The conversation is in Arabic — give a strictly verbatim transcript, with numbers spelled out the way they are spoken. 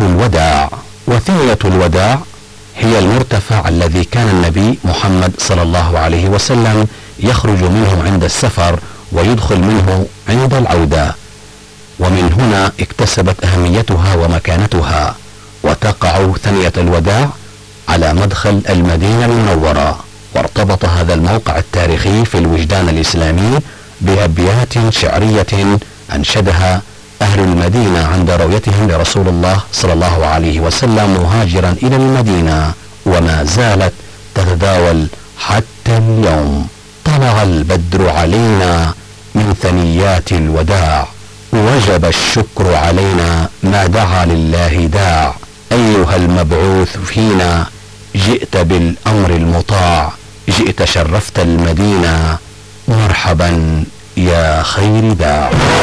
الوداع. وثنية الوداع هي المرتفع الذي كان النبي محمد صلى الله عليه وسلم يخرج منه عند السفر ويدخل منه عند العودة، ومن هنا اكتسبت أهميتها ومكانتها، وتقع ثنية الوداع على مدخل المدينة المنورة. وارتبط هذا الموقع التاريخي في الوجدان الإسلامي بأبيات شعرية أنشدها أهل المدينة عند رؤيتهم لرسول الله صلى الله عليه وسلم مهاجرا إلى المدينة، وما زالت تتداول حتى اليوم. طلع البدر علينا من ثنيات الوداع، وجب الشكر علينا ما دعا لله داع. أيها المبعوث فينا جئت بالأمر المطاع، جئت شرفت المدينة، مرحبا يا خير داع.